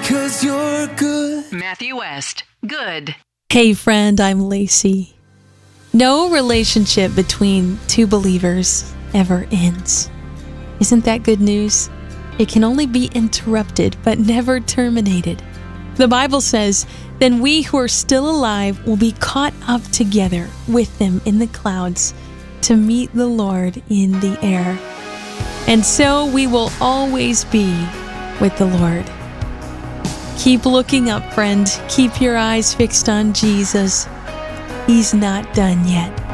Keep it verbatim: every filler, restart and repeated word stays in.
'cause you're good. Matthew West, good. Hey friend, I'm Lacey. No relationship between two believers ever ends. Isn't that good news? It can only be interrupted, but never terminated. The Bible says, "Then we who are still alive will be caught up together with them in the clouds to meet the Lord in the air." And so we will always be with the Lord. Keep looking up, friend. Keep your eyes fixed on Jesus. He's not done yet.